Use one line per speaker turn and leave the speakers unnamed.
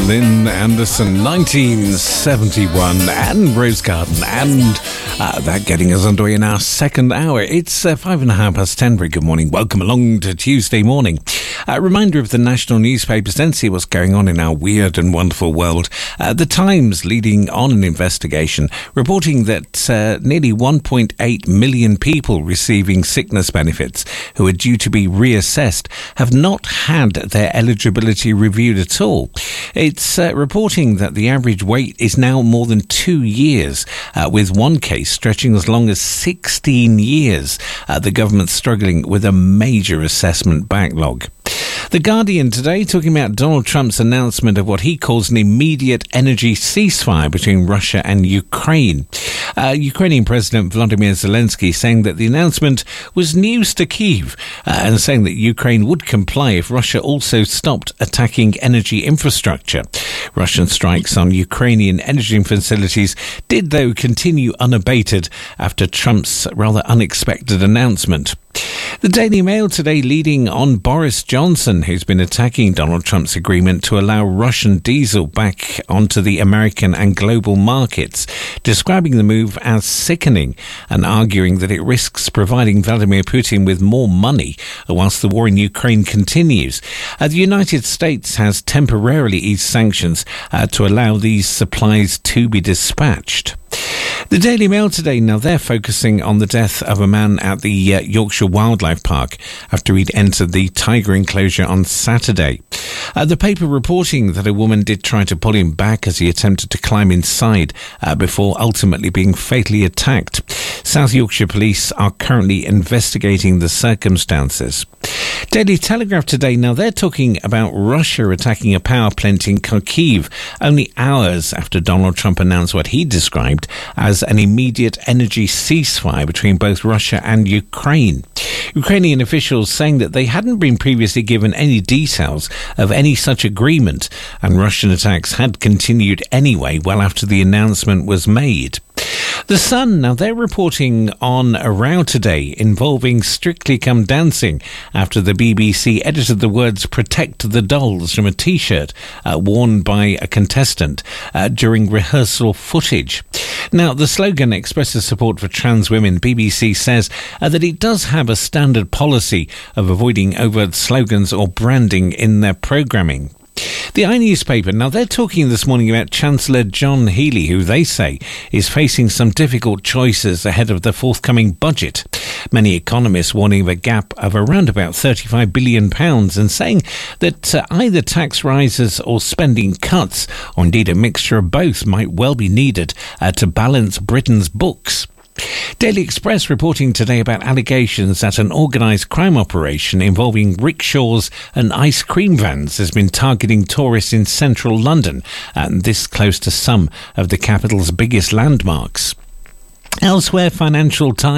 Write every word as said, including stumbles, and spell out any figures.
Lynn Anderson, nineteen seventy-one, and Rose Garden, and uh, that getting us underway in our second hour. It's uh, five and a half past ten. Very good morning. Welcome along to Tuesday morning. A reminder of the national newspapers, then see what's going on in our weird and wonderful world. Uh, the Times leading on an investigation, reporting that uh, nearly one point eight million people receiving sickness benefits who are due to be reassessed have not had their eligibility reviewed at all. It's uh, reporting that the average wait is now more than two years, uh, with one case stretching as long as sixteen years. Uh, the government's struggling with a major assessment backlog. The Guardian today talking about Donald Trump's announcement of what he calls an immediate energy ceasefire between Russia and Ukraine. Uh, Ukrainian President Volodymyr Zelensky saying that the announcement was news to Kyiv uh, and saying that Ukraine would comply if Russia also stopped attacking energy infrastructure. Russian strikes on Ukrainian energy facilities did, though, continue unabated after Trump's rather unexpected announcement. The Daily Mail today leading on Boris Johnson, who's been attacking Donald Trump's agreement to allow Russian diesel back onto the American and global markets, describing the move as sickening and arguing that it risks providing Vladimir Putin with more money whilst the war in Ukraine continues. Uh, the United States has temporarily eased sanctions uh, to allow these supplies to be dispatched. The Daily Mail today, now they're focusing on the death of a man at the uh, Yorkshire Wildlife Park after he'd entered the tiger enclosure on Saturday. Uh, the paper reporting that a woman did try to pull him back as he attempted to climb inside uh, before ultimately being fatally attacked. South Yorkshire Police are currently investigating the circumstances. Daily Telegraph today, now they're talking about Russia attacking a power plant in Kharkiv only hours after Donald Trump announced what he described as an immediate energy ceasefire between both Russia and Ukraine. Ukrainian officials saying that they hadn't been previously given any details of any such agreement, and Russian attacks had continued anyway well after the announcement was made. The Sun, now they're reporting on a row today involving Strictly Come Dancing after the B B C edited the words "Protect the Dolls" from a T-shirt uh, worn by a contestant uh, during rehearsal footage. Now, the slogan expresses support for trans women. B B C says uh, that it does have a standard policy of avoiding overt slogans or branding in their programming. The I newspaper, now they're talking this morning about Chancellor John Healey, who they say is facing some difficult choices ahead of the forthcoming budget. Many economists warning of a gap of around about thirty-five billion pounds and saying that uh, either tax rises or spending cuts, or indeed a mixture of both, might well be needed uh, to balance Britain's books. Daily Express reporting today about allegations that an organised crime operation involving rickshaws and ice cream vans has been targeting tourists in central London, and this close to some of the capital's biggest landmarks. Elsewhere, Financial Times